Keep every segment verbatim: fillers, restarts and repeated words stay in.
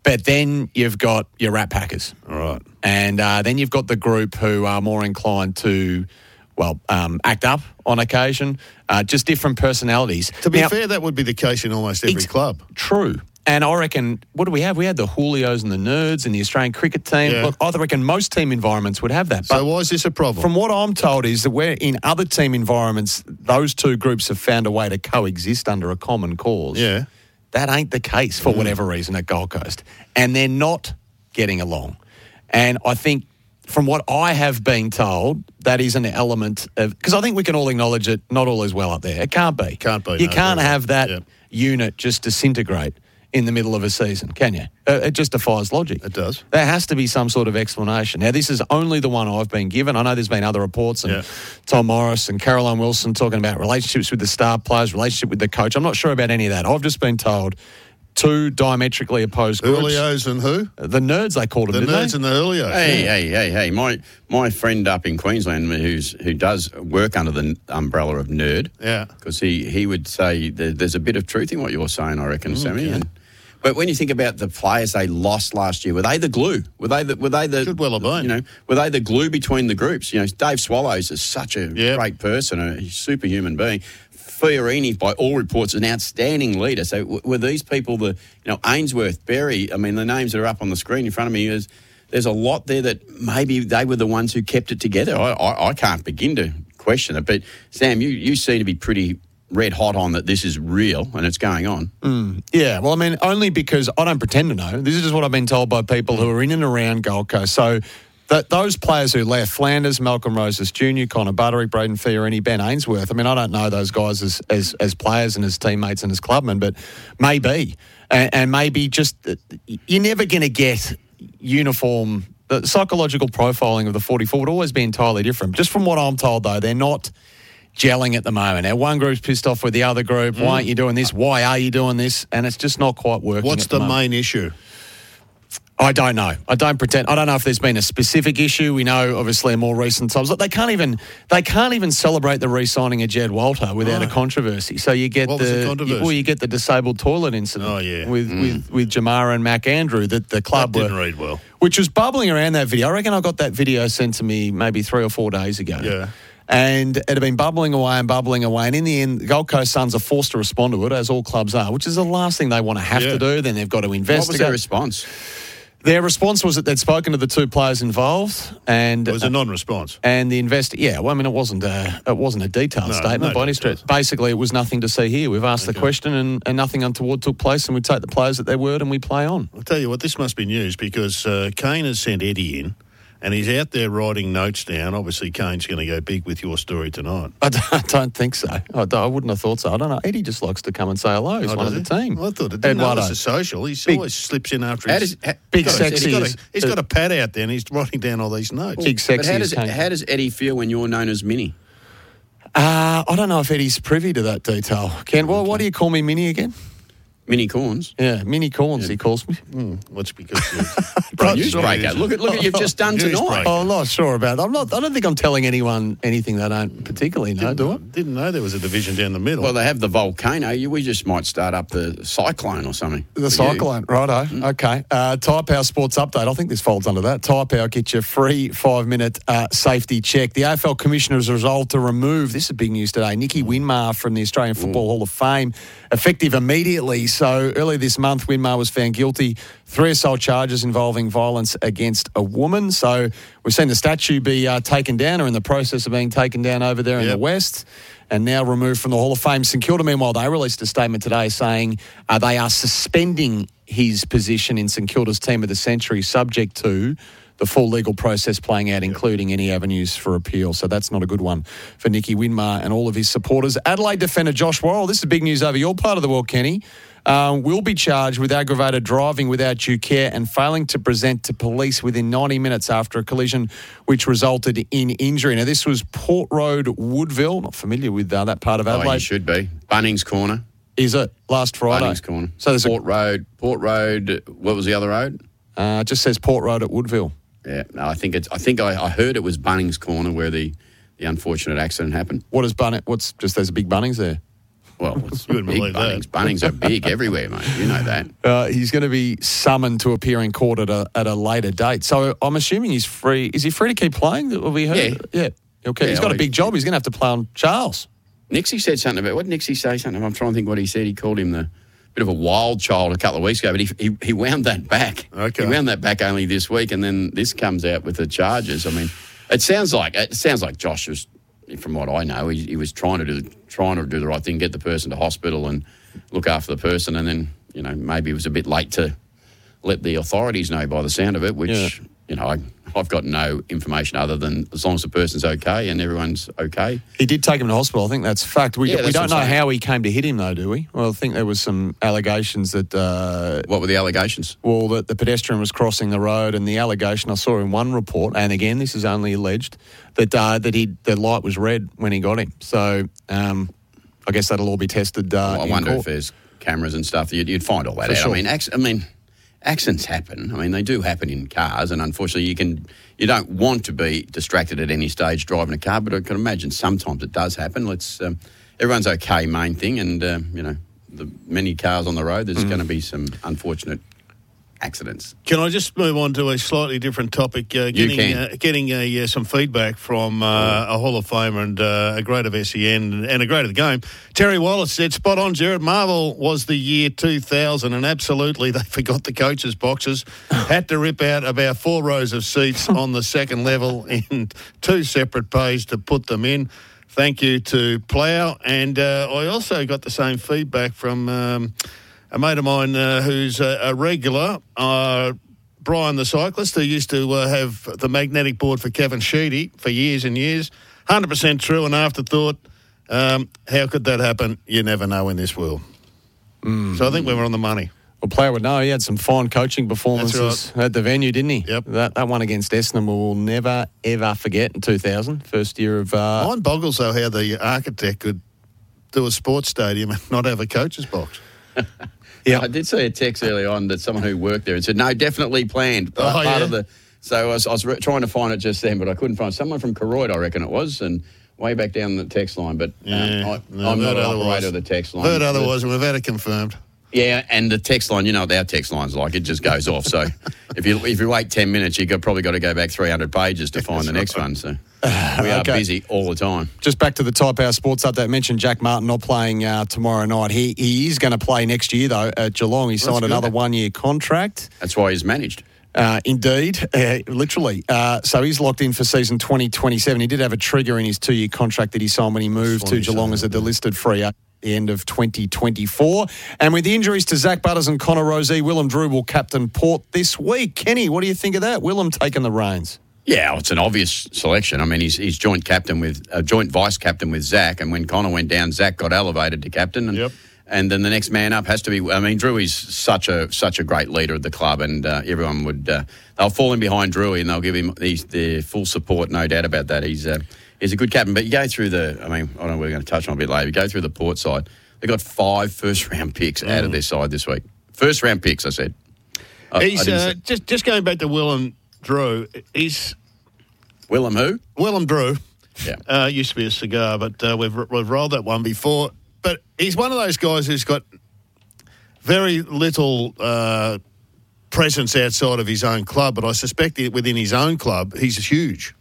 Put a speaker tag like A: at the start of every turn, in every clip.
A: But then you've got your Rat Packers.
B: All right.
A: And uh, then you've got the group who are more inclined to, well, um, act up on occasion, uh, just different personalities.
B: To be
A: now,
B: fair, that would be the case in almost every
A: ex-
B: club.
A: True. And I reckon, what do we have? We had the Julios and the Nerds and the Australian cricket team.
B: Yeah.
A: Look, I reckon most team environments would have that.
B: So
A: But
B: why is this a problem?
A: from what I'm told is that where in other team environments, those two groups have found a way to coexist under a common cause.
B: Yeah.
A: That ain't the case for whatever reason at Gold Coast. And they're not getting along. And I think from what I have been told, that is an element of... Because I think we can all acknowledge it, not all is well up there. It can't be.
B: Can't be,
A: You
B: no,
A: can't
B: no.
A: have that
B: Yep.
A: unit just disintegrate in the middle of a season, can you? Uh, it just defies logic.
B: It does.
A: There has to be some sort of explanation. Now, this is only the one I've been given. I know there's been other reports, and
B: Yeah.
A: Tom Morris and Caroline Wilson talking about relationships with the star players, relationship with the coach. I'm not sure about any of that. I've just been told two diametrically opposed groups.
B: Julio's and who?
A: The Nerds, they called them,
B: The
A: didn't
B: Nerds
A: they?
B: and the Julio's.
C: Hey, hey, hey, hey! My my friend up in Queensland, who's who does work under the umbrella of Nerd,
B: Yeah.
C: because he, he would say that there's a bit of truth in what you're saying, I reckon, Sammy. And, but when you think about the players they lost last year, were they the glue? Were they the? Were they the?
B: Could well have been.
C: You know, were they the glue between the groups? You know, Dave Swallows is such a
B: Yep.
C: great person, a superhuman being. Fiorini, by all reports, an outstanding leader. So w- were these people the, you know, Ainsworth, Berry, I mean, the names that are up on the screen in front of me, is there's a lot there that maybe they were the ones who kept it together. I, I, I can't begin to question it. But, Sam, you, you seem to be pretty red hot on that this is real and it's going on.
A: Mm, yeah, well, I mean, only because I don't pretend to know. This is just what I've been told by people who are in and around Gold Coast. So that those players who left, Flanders, Malcolm Roses Junior, Connor Butterick, Braden Fiorini, Ben Ainsworth, I mean, I don't know those guys as as, as players and as teammates and as clubmen, but maybe. And, and maybe just, you're never going to get uniform, the psychological profiling of the forty-four would always be entirely different. Just from what I'm told, though, they're not gelling at the moment. Now, one group's pissed off with the other group. Mm. Why aren't you doing this? Why are you doing this? And it's just not quite working.
B: What's
A: at the,
B: the
A: moment.
B: main issue?
A: I don't know. I don't pretend. I don't know if there's been a specific issue. We know, obviously, in more recent times, look, they can't even they can't even celebrate the re-signing of Jed Walter without
B: Oh.
A: a controversy. So you get
B: What
A: the,
B: was the controversy?
A: well, you get the disabled toilet incident.
B: Oh, yeah.
A: with
B: Mm.
A: with with Jamara and Mac Andrew that the club
B: That didn't
A: were,
B: read well.
A: which was bubbling around that video. I reckon I got that video sent to me maybe three or four days ago.
B: Yeah.
A: And it had been bubbling away and bubbling away. And in the end, the Gold Coast Suns are forced to respond to it, as all clubs are, which is the last thing they want to have
B: Yeah.
A: to do. Then they've got to
C: What was
A: investigate.
C: their response?
A: Their response was that they'd spoken to the two players involved, and
B: It was a non-response.
A: and the invest. Yeah, well, I mean, it wasn't a it wasn't a detailed
B: No,
A: statement
B: no
A: by any stretch. Basically, it was nothing to see here. We've asked
B: Okay.
A: the question, and, and nothing untoward took place, and we take the players at their word, and we play on.
B: I'll tell you what, this must be news because uh, Kane has sent Eddie in and he's out there writing notes down. Obviously, Kane's going to go big with your story tonight.
A: I don't, I don't think so. I, don't- I wouldn't have thought so. I don't know. Eddie just likes to come and say hello. He's
B: Oh,
A: one of
B: does
A: the
B: he?
A: team.
B: Well, I thought it didn't know it
A: Eduardo.
B: was a social. He
A: Big-
B: always slips in after
C: How
B: his...
C: does, how,
A: Big
B: He's got a-
A: sexy
B: He's got,
A: is-
B: a, he's got a pad out there and he's writing down all these notes.
A: Big
C: but
A: sexy
C: how
A: is
C: does,
A: Kane.
C: how does Eddie feel when you're known as Minnie?
A: Uh, I don't know if Eddie's privy to that detail. Ken, well, why do you call me Minnie again?
C: Minnie Corns?
A: Yeah, Minnie Corns, he calls me.
B: Mm, what's because you...
A: Not
C: Newsbreaker. Look at look at what you've just done tonight.
B: Newsbreaker.
A: Oh, I'm not sure about that. I'm not, I don't think I'm telling anyone anything they don't particularly know, do I?
B: Didn't know there was a division down the middle.
C: Well, they have the volcano. You- We just might start up the cyclone or something.
A: The
C: for you.
A: cyclone, righto.
B: Mm.
A: Okay. Uh, Tyre Power Sports Update. I think this folds under that. Tyre Power gets you a free five-minute uh, safety check. The A F L Commissioner has resolved to remove, this is big news today, Nicky Winmar from the Australian Football Hall of Fame, effective immediately. So earlier this month, Winmar was found guilty, three assault charges involving violence against a woman. So we've seen the statue be uh, taken down or in the process of being taken down over there in
B: Yep.
A: the West, and now removed from the Hall of Fame. St Kilda, meanwhile, they released a statement today saying uh, they are suspending his position in St Kilda's Team of the Century, subject to the full legal process playing out, including any avenues for appeal. So that's not a good one for Nicky Winmar and all of his supporters. Adelaide defender Josh Worrell, this is big news over your part of the world, Kenny, uh, will be charged with aggravated driving without due care and failing to present to police within ninety minutes after a collision which resulted in injury. Now, this was Port Road, Woodville. Not familiar with uh, that part of
C: Oh,
A: Adelaide.
C: you should be. Bunnings Corner.
A: Is it? Last Friday.
C: Bunnings Corner.
A: So there's a,
C: Port Road. Port Road. What was the other road?
A: uh, it just says Port Road at Woodville.
C: Yeah, no, I think it's. I think I, I heard it was Bunnings Corner where the, the unfortunate accident happened.
A: What is Bunning? What's just there's a big Bunnings there?
C: Well, it's
B: You wouldn't
C: big
B: believe that.
C: Bunnings. Bunnings are big everywhere, mate. You know that.
A: Uh, he's going to be summoned to appear in court at a at a later date. So I'm assuming he's free. Is he free to keep playing? Have we heard?
C: Yeah.
A: Yeah. Okay.
C: Yeah,
A: he's got
C: I-
A: a big job. He's going to have to play on Charles.
C: Nixie said something about, what did Nixie say something? I'm trying to think what he said. He called him the bit of a wild child a couple of weeks ago, but he he, he wound that back.
B: Okay.
C: He wound that back only this week, and then this comes out with the charges. I mean, it sounds like it sounds like Josh was, from what I know, he, he was trying to do trying to do the right thing, get the person to hospital and look after the person, and then, you know, maybe it was a bit late to let the authorities know by the sound of it, which,
A: Yeah.
C: you know, I, I've got no information other than as long as the person's okay and everyone's okay.
A: He did take him to hospital. I think that's fact. We,
C: Yeah,
A: we
C: that's
A: don't
C: what
A: know
C: I'm saying.
A: how he came to hit him, though, do we? Well, I think there was some allegations that, uh,
C: What were the allegations?
A: well, that the pedestrian was crossing the road, and the allegation I saw in one report, and again, this is only alleged, that uh, that he the light was red when he got him. So um, I guess that'll all be tested. Uh,
C: I
A: in
C: wonder
A: court.
C: if there's cameras and stuff. You'd, you'd find all that
A: For
C: out.
A: sure.
C: I mean, acc- I mean, accidents happen. I mean, they do happen in cars, and unfortunately, you can you don't want to be distracted at any stage driving a car, but I can imagine sometimes it does happen. Let's um, everyone's okay, main thing, and um, you know, the many cars on the road. There's
A: Mm.
C: going to be some unfortunate accidents.
B: Can I just move on to a slightly different topic? Uh, getting
C: can.
B: Uh, getting a, uh, some feedback from uh, a Hall of Famer and uh, a great of S E N and a great of the game. Terry Wallace said, spot on, Jared. Marvel was the year two thousand, and absolutely they forgot the coaches' boxes. Had to rip out about four rows of seats on the second level in two separate pays to put them in. Thank you to Plough. And uh, I also got the same feedback from... Um, a mate of mine uh, who's a, a regular, uh, Brian the cyclist, who used to uh, have the magnetic board for Kevin Sheedy for years and years. one hundred percent true, an afterthought. Um, how could that happen? You never know in this world. Mm. So I think we were on the money.
A: Well, player would know. He had some fine coaching performances
B: right.
A: at the venue, didn't he?
B: Yep.
A: That, that one against Essendon we'll never, ever forget in two thousand, first year of... Uh,
B: Mine boggles, though, how the architect could do a sports stadium and not have a coach's box.
A: Yeah.
C: I did see a text early on that someone who worked there and said, no, definitely planned.
B: Oh,
C: part
B: yeah?
C: of the. So I was, I was re- trying to find it just then, but I couldn't find it. Someone from Koroyd, I reckon it was, and way back down the text line. But um,
B: Yeah,
C: I,
B: no,
C: I'm not
B: heard
C: an
B: otherwise.
C: operator of the text line.
B: Heard otherwise, and we've had it confirmed.
C: Yeah, and the text line, you know what our text line's like. It just goes off. So if you if you wait ten minutes, you've got, probably got to go back three hundred pages to find the next one. So we are
A: Okay.
C: busy all the time.
A: Just back to the Type Hour Sports Update. Mentioned Jack Martin not playing uh, tomorrow night. He he is going to play next year, though, at Geelong. He signed
B: good.
A: another one-year contract.
C: That's why he's managed.
A: Uh, indeed, uh, literally. Uh, so he's locked in for season twenty twenty-seven. He did have a trigger in his two-year contract that he signed when he moved
B: That's
A: to
B: what he
A: Geelong
B: said,
A: as a delisted free at the end of twenty twenty-four. And with the injuries to Zach Butters and Connor Rozee, Willem Drew will captain Port this week. Kenny, what do you think of that? Willem taking the reins.
C: Yeah, well, it's an obvious selection. I mean, he's he's joint captain with uh, joint vice captain with Zach, and when Connor went down, Zach got elevated to captain, and
B: Yep.
C: and then the next man up has to be. I mean, Drew is such a such a great leader of the club, and uh, everyone would uh, they'll fall in behind Drew, and they'll give him the, the full support, no doubt about that. He's uh, he's a good captain, but you go through the. I mean, I don't know. We're going to touch on it a bit later. You go through the Port side. They got five first round picks mm. out of their side this week. First round picks, I said. I,
B: He's
C: I didn't
B: uh,
C: say-
B: just just going back to Willem Drew. He's
C: Willem who?
B: Willem Drew.
C: Yeah.
B: Uh, used to be a cigar, but uh, we've we've rolled that one before. But he's one of those guys who's got very little uh, presence outside of his own club. But I suspect that within his own club, he's huge.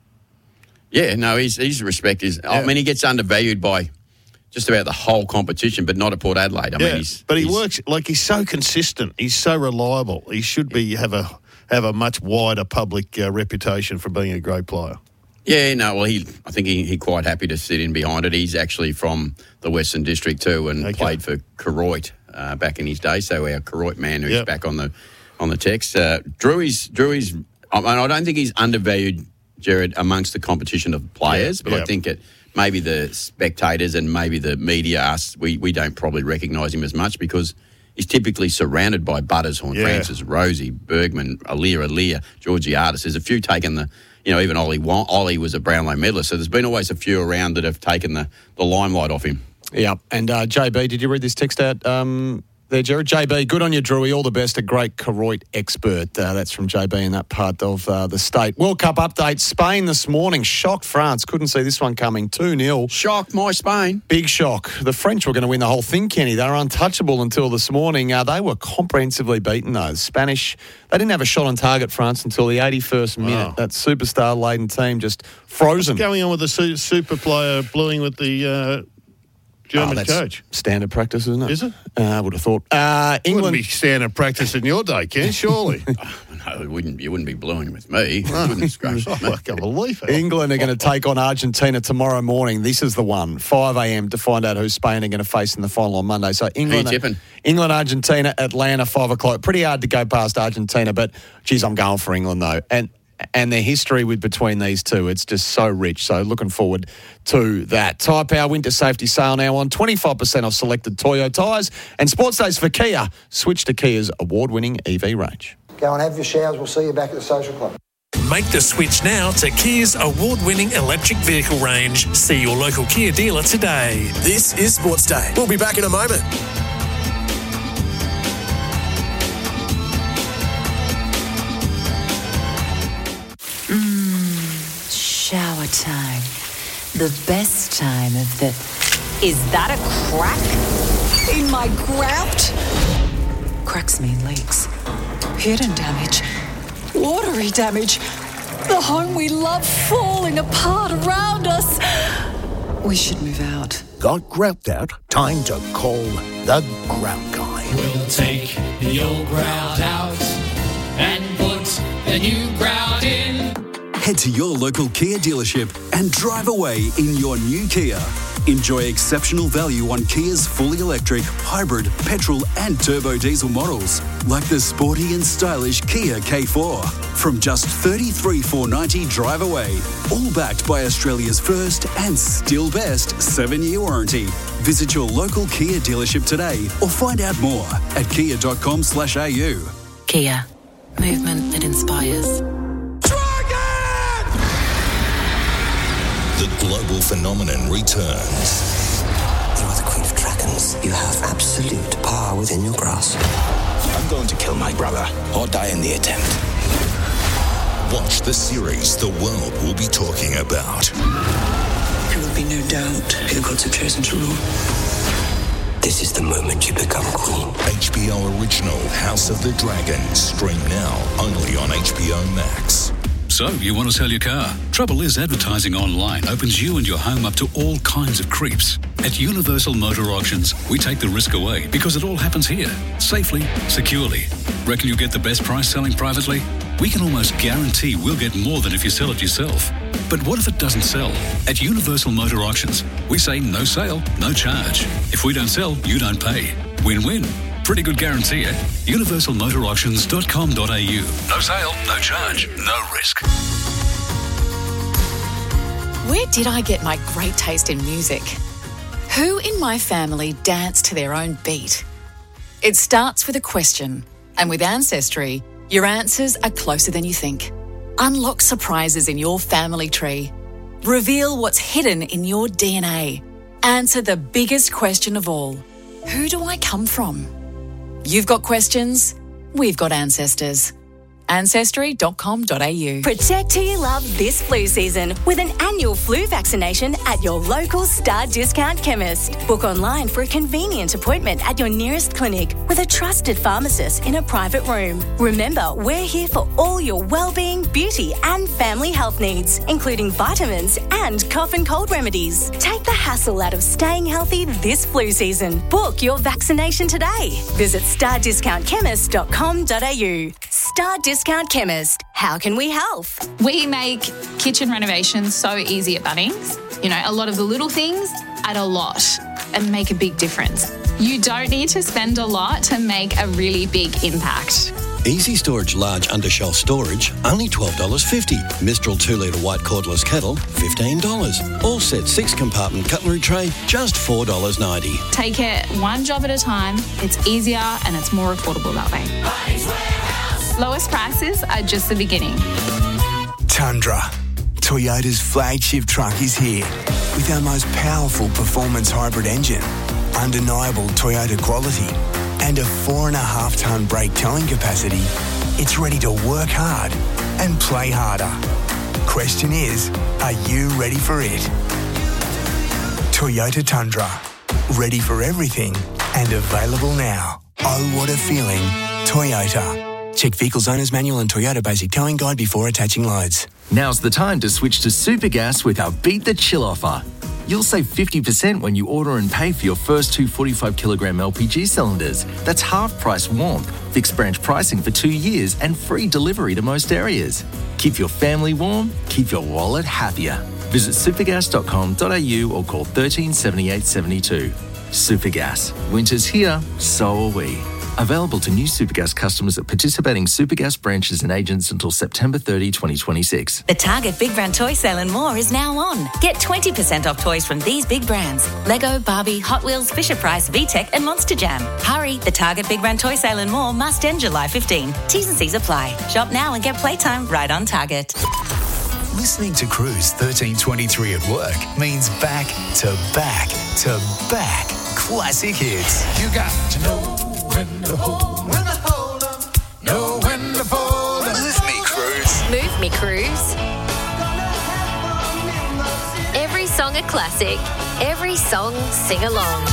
C: Yeah, no, he's he's respect. Is I
B: Yeah.
C: mean, he gets undervalued by just about the whole competition, but not at Port Adelaide. I
B: Yeah,
C: mean, he's
B: but he
C: he's-
B: works like he's so consistent. He's so reliable. He should be have a have a much wider public uh, reputation for being a great player.
C: Yeah, no, well, he I think he, he quite happy to sit in behind it. He's actually from the Western District too, and
B: Okay.
C: played for Koroyd uh, back in his day. So our Koroyd man who's
B: Yep.
C: back on the on the text. Uh, Drew is Drew is. I, mean, I don't think he's undervalued, Jared, amongst the competition of players,
B: Yeah,
C: but
B: yeah.
C: I think it maybe the spectators and maybe the media, us, we we don't probably recognise him as much because he's typically surrounded by Butters, Horn
B: Yeah.
C: Francis, Rosie, Bergman, Alir, Alir, Georgiadis. There's a few taken the, you know, even Ollie, Wa- Ollie was a Brownlow medalist. So there's been always a few around that have taken the, the limelight off him.
A: Yeah. And uh, J B, did you read this text out um, there, Jared. J B, good on you, Drewy. All the best. A great Koroit expert. Uh, that's from J B in that part of uh, the state. World Cup update. Spain this morning shocked France. Couldn't see this one coming. two nil.
C: Shock, my Spain.
A: Big shock. The French were going to win the whole thing, Kenny. They were untouchable until this morning. Uh, they were comprehensively beaten, though. The Spanish, they didn't have a shot on target, France, until the eighty-first minute.
B: Wow.
A: That superstar-laden team just frozen.
B: What's going on with the su- super player bluing with the uh, German
A: oh, that's
B: coach?
A: Standard practice, isn't it?
B: Is it?
A: Uh, I would have thought. Uh, England.
B: Wouldn't be standard practice in your day, Ken, surely.
C: No, it wouldn't, you wouldn't be blowing with me. Goodness gracious,
B: Oh,
C: mate.
B: I can't believe it.
A: England are going to take on Argentina tomorrow morning. This is the one, five a.m. to find out who Spain are going to face in the final on Monday. So England,
C: Who you tipping?
A: England, Argentina, Atlanta, five o'clock. Pretty hard to go past Argentina, but geez, I'm going for England though. And and their history with between these two, it's just so rich. So looking forward to that. Tyre Power winter safety sale now on. twenty-five percent off selected Toyo tyres. And sports days for Kia. Switch to Kia's award-winning E V range.
D: Go and have your showers. We'll see you back at the social club.
E: Make the switch now to Kia's award-winning electric vehicle range. See your local Kia dealer today.
F: This is Sports Day. We'll be back in a moment.
G: Shower time. The best time of the... Is that a crack in my grout? Cracks mean leaks. Hidden damage. Watery damage. The home we love falling apart around us. We should move out.
F: Got grout out? Time to call the Grout Guy.
H: We'll take the old grout out and put the new grout in.
I: Head to your local Kia dealership and drive away in your new Kia. Enjoy exceptional value on Kia's fully electric, hybrid, petrol and turbo diesel models, like the sporty and stylish Kia K four. From just thirty-three thousand four hundred ninety dollars drive away, all backed by Australia's first and still best seven-year warranty. Visit your local Kia dealership today or find out more at kia.com slash au.
G: Kia. Movement that inspires.
J: The global phenomenon returns.
K: You are the queen of dragons. You have absolute power within your grasp.
J: I'm going to kill my brother or die in the attempt. Watch the series the world will be talking about.
K: There will be no doubt who the gods have chosen to rule. This is the moment you become queen.
J: H B O original House of the Dragon. Stream now only on H B O Max.
L: So, you want to sell your car? Trouble is, advertising online opens you and your home up to all kinds of creeps. At Universal Motor Auctions, we take the risk away because it all happens here, safely, securely. Reckon you'll get the best price selling privately? We can almost guarantee we'll get more than if you sell it yourself. But what if it doesn't sell? At Universal Motor Auctions, we say no sale, no charge. If we don't sell, you don't pay. Win-win. Pretty good guarantee, eh? universal motor auctions dot com dot a u. No sale, no charge, no risk.
G: Where did I get my great taste in music? Who in my family danced to their own beat? It starts with a question, and with Ancestry, your answers are closer than you think. Unlock surprises in your family tree. Reveal what's hidden in your D N A. Answer the biggest question of all. Who do I come from? You've got questions, we've got ancestors. ancestry dot com dot a u.
M: Protect who you love this flu season with an annual flu vaccination at your local Star Discount chemist. Book online for a convenient appointment at your nearest clinic with a trusted pharmacist in a private room. Remember, we're here for all your well-being, beauty and family health needs, including vitamins and cough and cold remedies. Take the hassle out of staying healthy this flu season. Book your vaccination today. Visit star discount chemist dot com dot a u. Star Discount Chemist. How can we help?
N: We make kitchen renovations so easy at Bunnings. You know, a lot of the little things add a lot and make a big difference. You don't need to spend a lot to make a really big impact.
O: Easy Storage Large Undershelf Storage, only twelve dollars fifty. Mistral two litre white cordless kettle, fifteen dollars. All set six compartment cutlery tray, just four dollars ninety.
N: Take it one job at a time. It's easier and it's more affordable that way. Lowest prices are just the beginning.
P: Tundra, Toyota's flagship truck, is here with our most powerful performance hybrid engine, undeniable Toyota quality, and a four and a half tonne brake towing capacity, it's ready to work hard and play harder. Question is, are you ready for it? Toyota Tundra. Ready for everything and available now. Oh, what a feeling. Toyota. Check Vehicles Owner's Manual and Toyota Basic Towing Guide before attaching loads.
Q: Now's the time to switch to Supergas with our Beat the Chill offer. You'll save fifty percent when you order and pay for your first two forty-five kilogram L P G cylinders. That's half price warmth, fixed branch pricing for two years and free delivery to most areas. Keep your family warm, keep your wallet happier. Visit supergas dot com dot a u or call thirteen seventy-eight seventy-two. Supergas. Winter's here, so are we. Available to new Supergas customers at participating Supergas branches and agents until September thirtieth, twenty twenty-six.
M: The Target Big Brand Toy Sale and More is now on. Get twenty percent off toys from these big brands: Lego, Barbie, Hot Wheels, Fisher-Price, VTech and Monster Jam. Hurry, the Target Big Brand Toy Sale and More must end July fifteenth. T's and C's apply. Shop now and get playtime right on Target.
P: Listening to Cruise thirteen twenty-three at work means back to back to back classic hits.
H: You got to know when to hold, when to hold 'em, know when to fold 'em.
P: Move me, Cruise.
R: Move me, Cruise. Every song a classic. Every song sing along.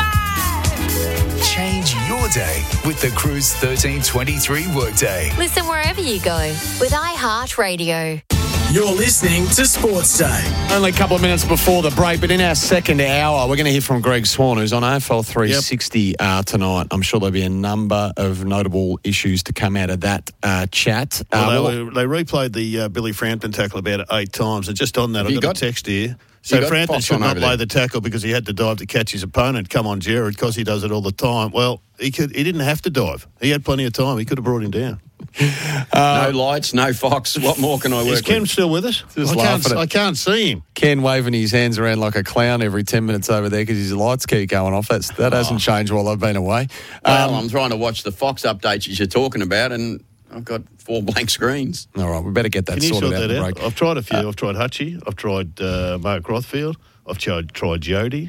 P: Change your day with the Cruise thirteen twenty-three workday.
R: Listen wherever you go with iHeartRadio.
E: You're listening to Sports Day.
A: Only a couple of minutes before the break, but in our second hour, we're going to hear from Greg Swan, who's on A F L three sixty yep. uh, tonight. I'm sure there'll be a number of notable issues to come out of that uh, chat.
B: Well,
A: uh,
B: they, they replayed the uh, Billy Frampton tackle about eight times. And just on that, I got, got a text here. So Frampton should not lay the tackle because he had to dive to catch his opponent. Come on, Jared, because he does it all the time. Well, he could. He didn't have to dive. He had plenty of time. He could have brought him down.
C: Uh, no lights, no Fox. What more can I work with?
B: Is Ken
C: with?
B: still with us?
A: Just
B: I, can't, I can't see him.
A: Ken waving his hands around like a clown every ten minutes over there because his lights keep going off. That's, that oh. hasn't changed while I've been away.
C: Well,
A: um,
C: I'm trying to watch the Fox updates as you're talking about, and I've got four blank screens.
A: All right, we better get that
B: Can you
A: sorted
B: sort
A: out.
B: That
A: in the
B: out?
A: break.
B: I've tried a few.
A: Uh,
B: I've tried Hutchie. I've tried uh, Mark Rothfield. I've tried, tried Jody.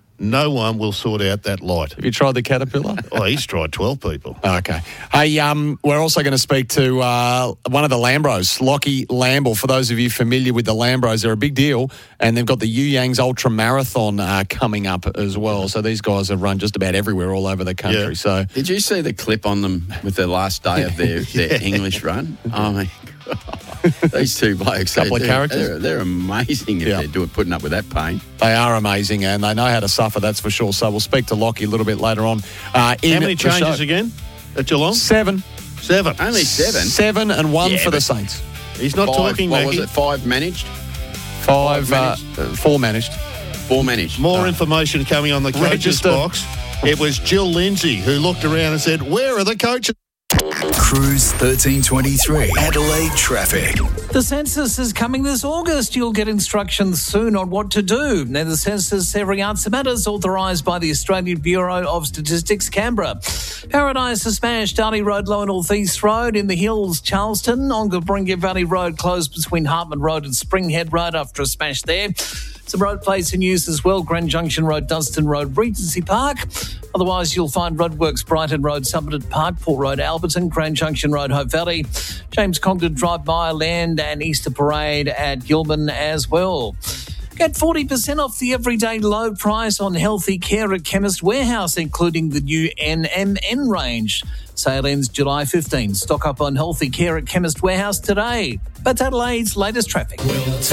B: No one will sort out that light.
A: Have you tried the Caterpillar?
B: Oh, he's tried twelve people.
A: Okay. Hey, um, we're also going to speak to uh, one of the Lambros, Lockie Lamble. For those of you familiar with the Lambros, they're a big deal, and they've got the Yu Yangs Ultra Marathon uh, coming up as well. So these guys have run just about everywhere all over the country. Yeah. So,
C: did you see the clip on them with the last day of their, their yeah. English run? Oh, my God. These two blokes,
A: couple of
C: they're,
A: characters.
C: They're, they're amazing if yeah. they're doing, putting up with that pain.
A: They are amazing, and they know how to suffer, that's for sure. So we'll speak to Lockie a little bit later on. Uh, in
B: how many changes
A: show.
B: again at Geelong?
A: Seven.
B: Seven.
C: Only seven?
A: Seven and one
C: yeah,
A: for the Saints.
B: He's not
C: five,
B: talking,
C: What
B: Maggie.
C: was it, five managed?
A: Five,
C: five managed?
A: Uh, four managed.
C: Four managed.
B: More
C: oh.
B: information coming on the coaches
A: Register.
B: box. It was Jill Lindsay who looked around and said, where are the coaches?
P: Cruise thirteen twenty-three Adelaide traffic.
S: The census is coming this August. You'll get instructions soon on what to do. Now, the census every answer matters, authorised by the Australian Bureau of Statistics, Canberra. Paradise is smashed, Darley Road, Lower North East Road, in the Hills, Charleston. On Gabringa Valley Road closed between Hartman Road and Springhead Road after a smash there. Some road plates in use as well. Grand Junction Road, Dunstan Road, Regency Park. Otherwise, you'll find roadworks, Brighton Road, Somerton Park, Port Road, Alberton, Grand Junction Road, Hope Valley, James Congdon Drive, Mire Land, and Easter Parade at Gilman as well. Get forty percent off the everyday low price on healthy care at Chemist Warehouse, including the new N M N range. Sale ends July fifteenth. Stock up on healthy care at Chemist Warehouse today. That's Adelaide's latest traffic.